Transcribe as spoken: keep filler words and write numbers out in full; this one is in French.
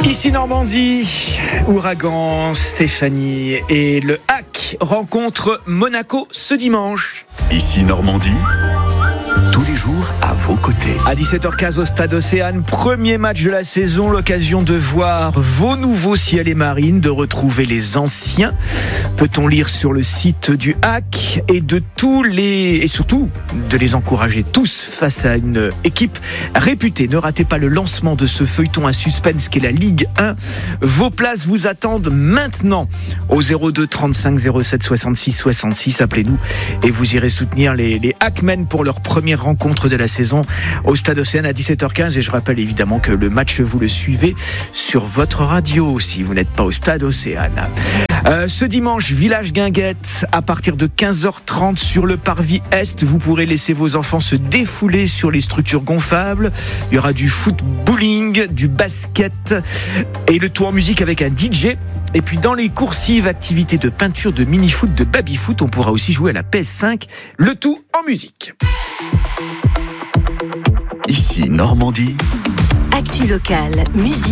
Ici Normandie, Ouragan, Stéphanie et le H A C rencontre Monaco ce dimanche. Ici Normandie, tous les jours à vos côtés. À dix-sept heures quinze au Stade Océane, premier match de la saison, l'occasion de voir vos nouveaux ciels et marines, de retrouver les anciens. Peut-on lire sur le site du H A C et de tous les et surtout de les encourager tous face à une équipe réputée. Ne ratez pas le lancement de ce feuilleton à suspense qu'est la Ligue un. Vos places vous attendent maintenant au zéro deux trente-cinq zéro sept soixante-six soixante-six. Appelez-nous et vous irez soutenir les, les Hackmen pour leur première rencontre de la saison au Stade Océane à dix-sept heures quinze. Et je rappelle évidemment que le match, vous le suivez sur votre radio si vous n'êtes pas au Stade Océane. Euh, ce dimanche, Village Guinguette, à partir de quinze heures trente sur le parvis Est, vous pourrez laisser vos enfants se défouler sur les structures gonflables. Il y aura du footballing, du basket et le tout en musique avec un D J. Et puis dans les coursives, activités de peinture, de mini-foot, de baby-foot, on pourra aussi jouer à la P S cinq, le tout en musique. Ici Normandie. Actu locale, musique.